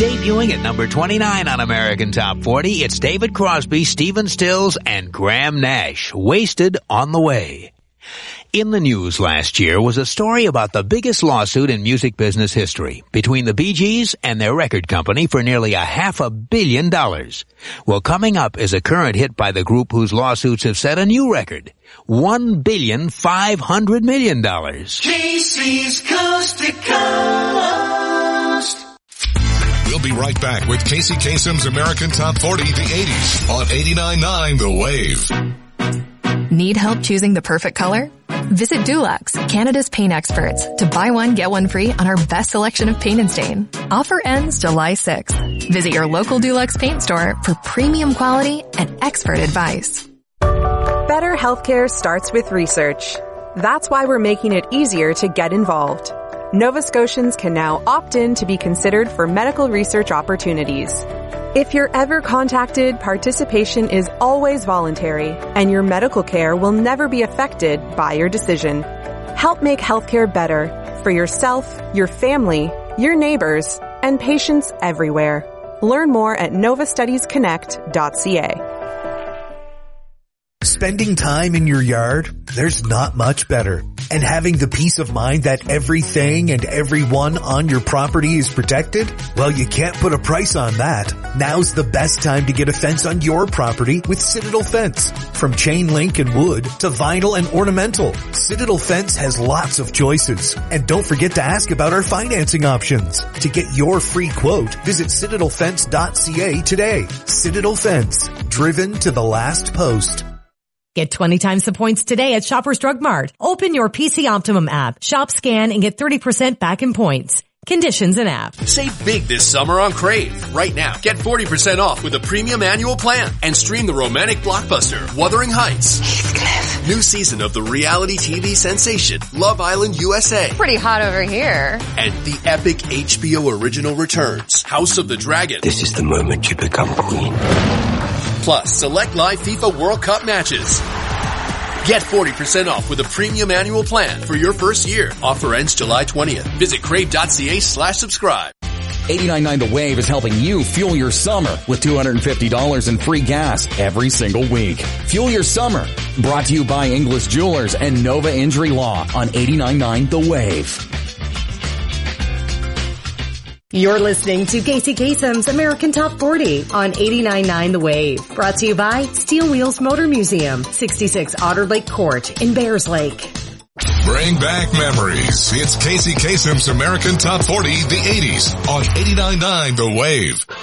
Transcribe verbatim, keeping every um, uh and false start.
Debuting at number twenty-nine on American Top forty, it's David Crosby, Stephen Stills, and Graham Nash, Wasted on the Way. In the news last year was a story about the biggest lawsuit in music business history between the Bee Gees and their record company for nearly a half a billion dollars. Well, coming up is a current hit by the group whose lawsuits have set a new record, one billion five hundred million dollars. Casey's Coast to Coast. We'll be right back with Casey Kasem's American Top forty, the eighties, on eighty-nine point nine The Wave. Need help choosing the perfect color? Visit Dulux, Canada's paint experts, to buy one, get one free on our best selection of paint and stain. Offer ends July sixth. Visit your local Dulux paint store for premium quality and expert advice. Better healthcare starts with research. That's why we're making it easier to get involved. Nova Scotians can now opt in to be considered for medical research opportunities. If you're ever contacted, participation is always voluntary, and your medical care will never be affected by your decision. Help make healthcare better for yourself, your family, your neighbors, and patients everywhere. Learn more at nova studies connect dot c a. Spending time in your yard, there's not much better. And having the peace of mind that everything and everyone on your property is protected? Well, you can't put a price on that. Now's the best time to get a fence on your property with Citadel Fence. From chain link and wood to vinyl and ornamental, Citadel Fence has lots of choices. And don't forget to ask about our financing options. To get your free quote, visit citadel fence dot c a today. Citadel Fence, driven to the last post. Get twenty times the points today at Shoppers Drug Mart. Open your P C Optimum app, shop, scan, and get thirty percent back in points. Conditions and app. Save big this summer on Crave. Right now, get forty percent off with a premium annual plan and stream the romantic blockbuster Wuthering Heights. Heathcliff. New season of the reality T V sensation Love Island U S A. Pretty hot over here. And the epic H B O original returns, House of the Dragon. This is the moment you become queen. Plus, select live FIFA World Cup matches. Get forty percent off with a premium annual plan for your first year. Offer ends July twentieth. Visit crave dot c a slash subscribe. eighty-nine point nine The Wave is helping you fuel your summer with two hundred fifty dollars in free gas every single week. Fuel your summer. Brought to you by Inglis Jewelers and Nova Injury Law on eighty-nine point nine The Wave. You're listening to Casey Kasem's American Top forty on eighty-nine point nine The Wave. Brought to you by Steel Wheels Motor Museum, sixty-six Otter Lake Court in Bears Lake. Bring back memories. It's Casey Kasem's American Top forty, the eighties, on eighty-nine point nine The Wave.